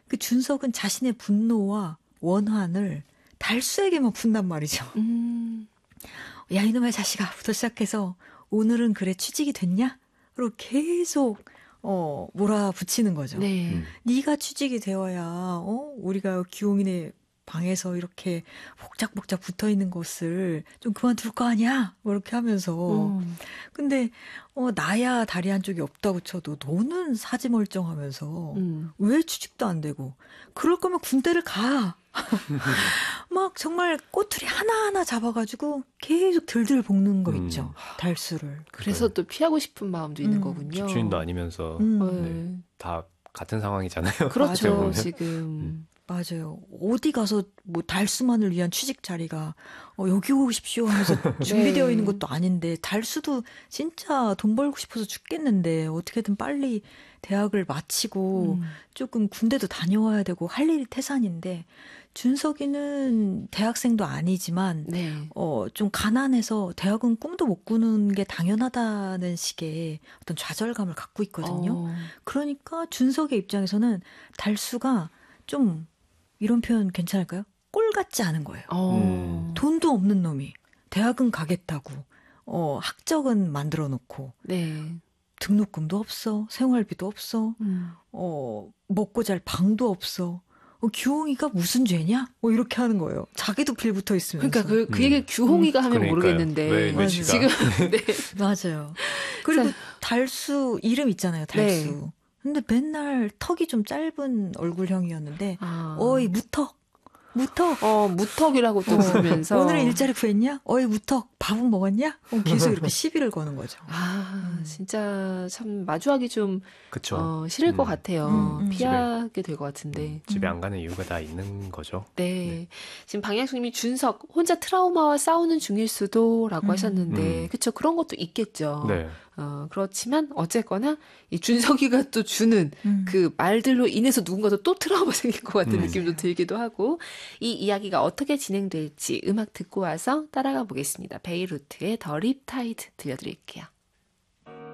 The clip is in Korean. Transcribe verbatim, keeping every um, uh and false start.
그 준석은 자신의 분노와 원한을 달수에게만 푼단 말이죠. 음. 야 이놈의 자식아부터 시작해서 오늘은 그래 취직이 됐냐? 그리고 계속 어 몰아붙이는 거죠. 네. 음. 네가 취직이 되어야 어 우리가 기홍이네 방에서 이렇게 복작복작 붙어있는 것을 좀 그만둘 거 아니야? 뭐 이렇게 하면서. 음. 근데 어, 나야 다리 한쪽이 없다고 쳐도 너는 사지멀쩡하면서 음. 왜 취직도 안 되고 그럴 거면 군대를 가. 막 정말 꼬투리 하나하나 잡아가지고 계속 들들 볶는 거 있죠. 음. 달수를. 그래서 또 피하고 싶은 마음도 있는 음. 거군요. 집주인도 아니면서 음. 네. 다 같은 상황이잖아요. 그렇죠. 지금. 음. 맞아요. 어디 가서 뭐 달수만을 위한 취직 자리가 어, 여기 오십시오 하면서 준비되어 네. 있는 것도 아닌데 달수도 진짜 돈 벌고 싶어서 죽겠는데 어떻게든 빨리 대학을 마치고 음. 조금 군대도 다녀와야 되고 할 일이 태산인데 준석이는 대학생도 아니지만 네. 어, 좀 가난해서 대학은 꿈도 못 꾸는 게 당연하다는 식의 어떤 좌절감을 갖고 있거든요. 어. 그러니까 준석의 입장에서는 달수가 좀 이런 표현 괜찮을까요? 꼴 같지 않은 거예요. 음. 돈도 없는 놈이 대학은 가겠다고 어, 학적은 만들어 놓고 네. 등록금도 없어. 생활비도 없어. 음. 어, 먹고 잘 방도 없어. 어, 규홍이가 무슨 죄냐? 뭐 이렇게 하는 거예요. 자기도 빌붙어 있으면서. 그러니까 그, 그 얘기를 음. 규홍이가 하면 그러니까요. 모르겠는데. 왜, 왜 지금 네. 맞아요. 그리고 자, 달수 이름 있잖아요. 달수. 네. 근데 맨날 턱이 좀 짧은 얼굴형이었는데 아. 어이 무턱 무턱 어 무턱이라고 또 부르면서 오늘은 일자리 구했냐? 어이 무턱 밥은 먹었냐? 어, 계속 이렇게 시비를 거는 거죠. 아 음. 진짜 참 마주하기 좀 어, 싫을 음. 것 같아요. 음, 음. 피하게 될 것 같은데 집에 안 가는 이유가 다 있는 거죠. 네, 네. 지금 방향수님이 준석 혼자 트라우마와 싸우는 중일 수도라고 음. 하셨는데 음. 그렇죠 그런 것도 있겠죠. 네. 어, 그렇지만 어쨌거나 이 준석이가 또 주는 음. 그 말들로 인해서 누군가도 또 트라우마 생길 것 같은 음. 느낌도 들기도 하고 이 이야기가 어떻게 진행될지 음악 듣고 와서 따라가 보겠습니다. 베이루트의 더 립타이드 들려드릴게요.